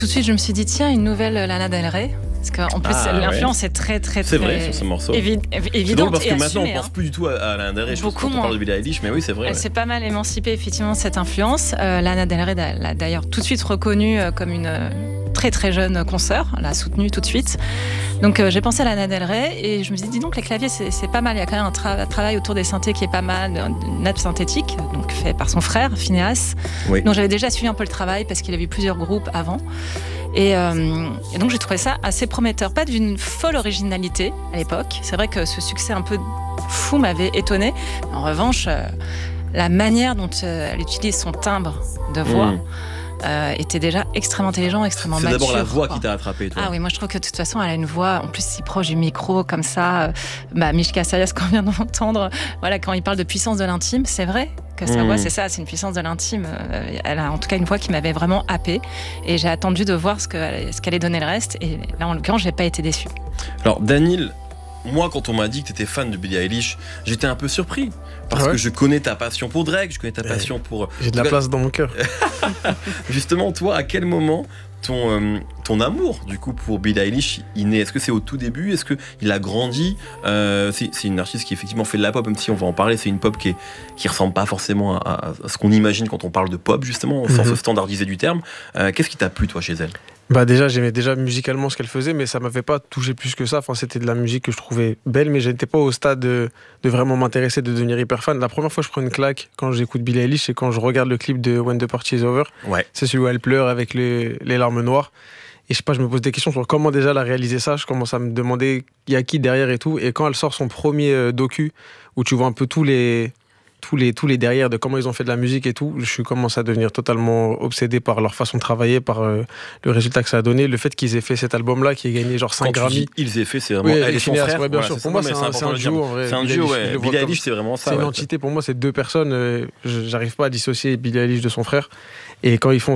Tout de suite, je me suis dit, tiens, une nouvelle Lana Del Rey. Parce qu'en plus, l'influence est très, très, c'est très vrai sur ce morceau. évidente. C'est drôle parce que et maintenant, assumée, on pense plus du tout à Lana Del Rey. Beaucoup quand on parle de Billie Eilish, mais oui, c'est vrai. Elle s'est pas mal émancipée, effectivement, de cette influence. Lana Del Rey l'a d'ailleurs tout de suite reconnue comme une très, très jeune consoeur. Elle l'a soutenue tout de suite. Donc, j'ai pensé à Lana Del Rey et je me suis dit, dis donc, les claviers, c'est pas mal. Il y a quand même un travail autour des synthés qui est pas mal, une nappe synthétique, donc fait par son frère, Phineas. Oui. Donc, j'avais déjà suivi un peu le travail parce qu'il a vu plusieurs groupes avant. Et donc j'ai trouvé ça assez prometteur, pas d'une folle originalité à l'époque. C'est vrai que ce succès un peu fou m'avait étonnée. En revanche, la manière dont elle utilise son timbre de voix était déjà extrêmement intelligent, extrêmement mature. C'est d'abord la voix qui t'a attrapé, toi. Ah oui, moi je trouve que de toute façon elle a une voix en plus si proche du micro comme ça. Mishka Sayas qu'on vient d'entendre, voilà, quand il parle de puissance de l'intime, c'est vrai que sa voix c'est ça, c'est une puissance de l'intime. Elle a en tout cas une voix qui m'avait vraiment happée et j'ai attendu de voir ce qu'allait donner le reste et là en l'occurrence j'ai pas été déçue. Alors Daniel, moi quand on m'a dit que t'étais fan de Billie Eilish, j'étais un peu surpris parce que je connais ta passion pour Drake, je connais ta passion pour... J'ai de la place dans mon cœur. Justement, toi, à quel moment ton amour du coup pour Billie Eilish il naît? Est-ce que c'est au tout début? Est-ce qu'il a grandi? C'est une artiste qui effectivement fait de la pop, même si on va en parler, c'est une pop qui ressemble pas forcément à ce qu'on imagine quand on parle de pop, justement, au sens standardisé du terme. Qu'est-ce qui t'a plu toi chez elle? Déjà, j'aimais déjà musicalement ce qu'elle faisait, mais ça m'avait pas touché plus que ça. Enfin, c'était de la musique que je trouvais belle, mais j'étais pas au stade de vraiment m'intéresser, de devenir hyper fan. La première fois que je prends une claque quand j'écoute Billie Eilish, c'est quand je regarde le clip de When the Party is Over. Ouais. C'est celui où elle pleure avec les larmes noires. Et je sais pas, je me pose des questions sur comment déjà elle a réalisé ça. Je commence à me demander il y a qui derrière et tout. Et quand elle sort son premier docu, où tu vois un peu tous les derrière de comment ils ont fait de la musique et tout, je commence à devenir totalement obsédé par leur façon de travailler, par le résultat que ça a donné, le fait qu'ils aient fait cet album-là qui a gagné genre 5 Grammy. Ils aient fait, c'est vraiment elle et son frère. Ouais, bien sûr. Pour moi, c'est un duo en vrai. C'est un duo, ouais. Billie Eilish, c'est vraiment ça. C'est une entité, pour moi, c'est deux personnes. J'arrive pas à dissocier Billie Eilish de son frère. Et quand ils font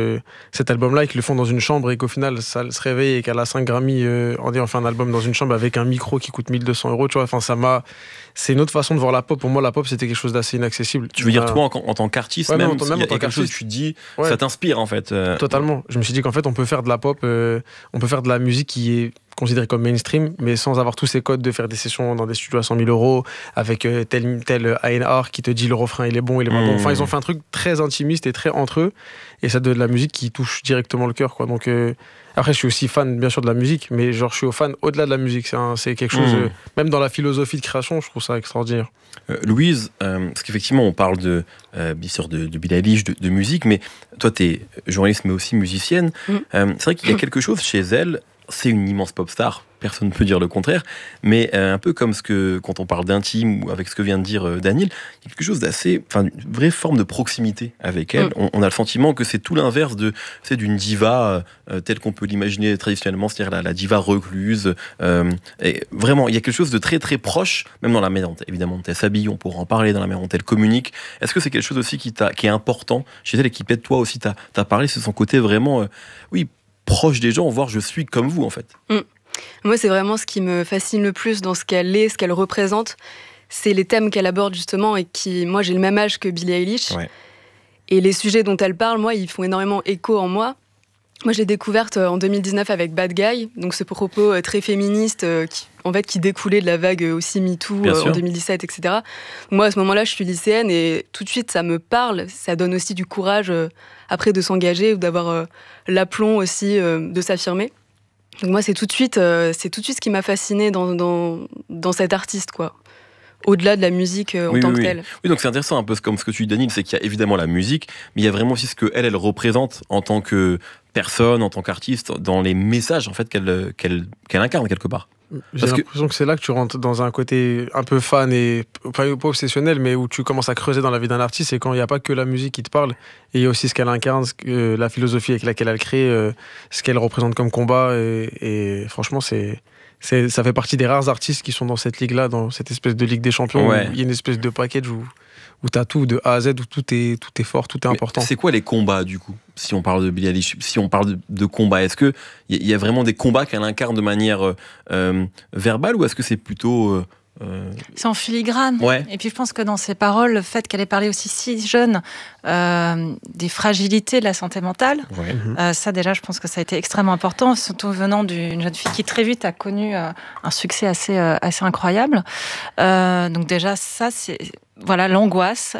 cet album-là et qu'ils le font dans une chambre et qu'au final, ça se réveille et qu'elle a 5 Grammy, on fait un album dans une chambre avec un micro qui coûte 1200 €, tu vois, enfin, c'est une autre façon de voir la pop. Pour moi, la pop, c'était quelque chose d'assez inaccessible. Tu veux dire, toi, en tant qu'artiste, même en tant quelque chose, tu te dis, ça t'inspire, en fait. Totalement. Je me suis dit qu'en fait, on peut faire de la pop, on peut faire de la musique qui est considérée comme mainstream, mais sans avoir tous ces codes de faire des sessions dans des studios à 100 000 € avec tel A&R qui te dit le refrain, il est bon, il est pas bon. Enfin, ils ont fait un truc très intimiste et très entre eux, et ça donne de la musique qui touche directement le cœur, quoi. Donc, après, je suis aussi fan, bien sûr, de la musique, mais genre, je suis fan au-delà de la musique. C'est quelque chose, même dans la philosophie de création, je trouve ça extraordinaire. Louise, parce qu'effectivement, on parle bien sûr de Billie Eilish, de musique, mais toi, t'es journaliste, mais aussi musicienne. C'est vrai qu'il y a quelque chose chez elle, c'est une immense pop star, personne ne peut dire le contraire, mais un peu comme quand on parle d'intime ou avec ce que vient de dire Daniel, il y a quelque chose d'assez, une vraie forme de proximité avec elle. On a le sentiment que c'est tout l'inverse d'une diva telle qu'on peut l'imaginer traditionnellement, c'est-à-dire la diva recluse. Et vraiment, il y a quelque chose de très très proche, même dans la manière dont évidemment elle s'habille, on pourra en parler, dans la manière dont elle communique. Est-ce que c'est quelque chose aussi qui est important chez elle et qui peut-être toi aussi t'as parlé, c'est son côté vraiment, proche des gens, voire je suis comme vous en fait. Moi, c'est vraiment ce qui me fascine le plus dans ce qu'elle est, ce qu'elle représente. C'est les thèmes qu'elle aborde justement et qui, moi, j'ai le même âge que Billie Eilish. Ouais. Et les sujets dont elle parle, moi, ils font énormément écho en moi. Moi, je l'ai découverte en 2019 avec Bad Guy, donc ce propos très féministe qui découlait de la vague aussi MeToo en 2017, etc. Moi, à ce moment-là, je suis lycéenne et tout de suite, ça me parle. Ça donne aussi du courage après de s'engager ou d'avoir l'aplomb aussi de s'affirmer. Donc moi, c'est tout de suite ce qui m'a fascinée dans cette artiste, quoi. Au-delà de la musique en tant que telle. Oui, donc c'est intéressant, un peu comme ce que tu dis, Daniel, c'est qu'il y a évidemment la musique, mais il y a vraiment aussi ce qu'elle représente en tant que personne, en tant qu'artiste, dans les messages en fait qu'elle incarne quelque part. J'ai l'impression que c'est là que tu rentres dans un côté un peu fan et pas obsessionnel, mais où tu commences à creuser dans la vie d'un artiste, et quand il n'y a pas que la musique qui te parle, et il y a aussi ce qu'elle incarne, la philosophie avec laquelle elle crée, ce qu'elle représente comme combat, et franchement, ça fait partie des rares artistes qui sont dans cette ligue-là, dans cette espèce de Ligue des Champions, où il y a une espèce de package où t'as tout de A à Z, où tout est fort, tout est important. C'est quoi les combats du coup? Si on parle de Billie Eilish, si on parle de combat, est-ce qu'il y a vraiment des combats qu'elle incarne de manière verbale, ou est-ce que c'est plutôt C'est en filigrane. Ouais. Et puis je pense que dans ses paroles, le fait qu'elle ait parlé aussi si jeune des fragilités de la santé mentale, ça déjà, je pense que ça a été extrêmement important, surtout venant d'une jeune fille qui très vite a connu un succès assez incroyable. Donc déjà, ça, c'est voilà l'angoisse,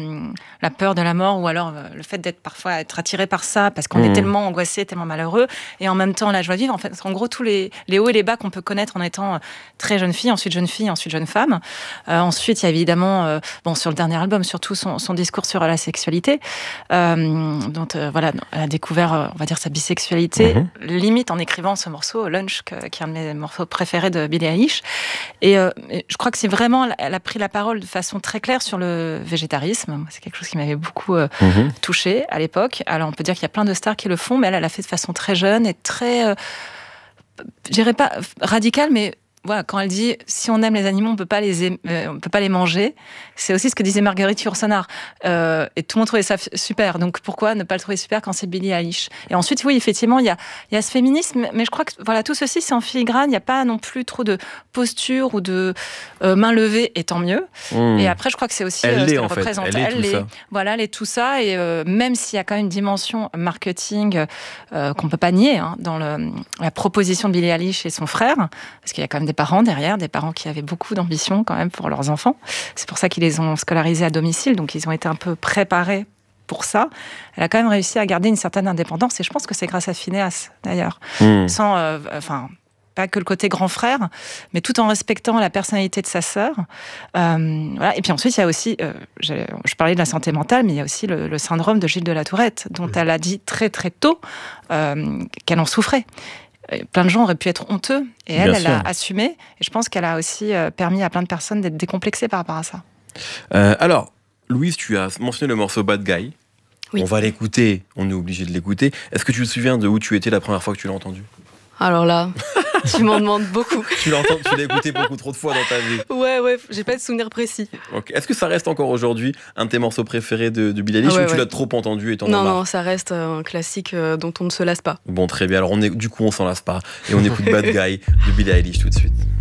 la peur de la mort, ou alors le fait d'être parfois être attiré par ça parce qu'on est tellement angoissé, tellement malheureux, et en même temps la joie de vivre. En fait, en gros, tous les hauts et les bas qu'on peut connaître en étant très jeune fille, ensuite jeune femme. Ensuite, il y a évidemment, sur le dernier album, surtout son discours sur la sexualité, dont voilà, elle a découvert, on va dire, sa bisexualité, limite en écrivant ce morceau Lunch, qui est un de mes morceaux préférés de Billie Eilish. Et je crois que c'est vraiment, elle a pris la parole de façon très claire sur le végétarisme. C'est quelque chose qui m'avait beaucoup touchée à l'époque. Alors on peut dire qu'il y a plein de stars qui le font, mais elle l'a fait de façon très jeune et très, je dirais pas radicale, mais voilà, quand elle dit si on aime les animaux, on peut pas les manger. C'est aussi ce que disait Marguerite Yourcenar. Et tout le monde trouvait ça super. Donc pourquoi ne pas le trouver super quand c'est Billie Eilish? Et ensuite, oui, effectivement, il y a ce féminisme, mais je crois que voilà, tout ceci c'est en filigrane. Il n'y a pas non plus trop de posture ou de main levée, et tant mieux. Et après, je crois que c'est aussi elle ce l'est, qu'elle en fait. représente. Elle est tout ça. Voilà, elle est tout ça. Et même s'il y a quand même une dimension marketing qu'on peut pas nier dans la proposition de Billie Eilish et son frère, parce qu'il y a quand même des parents derrière, des parents qui avaient beaucoup d'ambition quand même pour leurs enfants. C'est pour ça qu'ils les ont scolarisés à domicile, donc ils ont été un peu préparés pour ça. Elle a quand même réussi à garder une certaine indépendance, et je pense que c'est grâce à Phineas d'ailleurs. Sans, pas que le côté grand frère, mais tout en respectant la personnalité de sa sœur. Voilà. Et puis ensuite, il y a aussi, je parlais de la santé mentale, mais il y a aussi le syndrome de Gilles de la Tourette, dont elle a dit très très tôt qu'elle en souffrait. Plein de gens auraient pu être honteux, et elle a assumé, et je pense qu'elle a aussi permis à plein de personnes d'être décomplexées par rapport à ça. Alors, Louise, tu as mentionné le morceau Bad Guy. Oui. On va l'écouter, on est obligé de l'écouter. Est-ce que tu te souviens de où tu étais la première fois que tu l'as entendu? Alors là, tu m'en demandes beaucoup. Tu l'as écouté beaucoup trop de fois dans ta vie. Ouais, j'ai pas de souvenir précis. Okay. Est-ce que ça reste encore aujourd'hui un de tes morceaux préférés de Billie Eilish, ou tu l'as trop entendu et t'en as marre? Non, ça reste un classique dont on ne se lasse pas. Bon, très bien. Alors, du coup, on s'en lasse pas. Et on écoute Bad Guy de Billie Eilish tout de suite.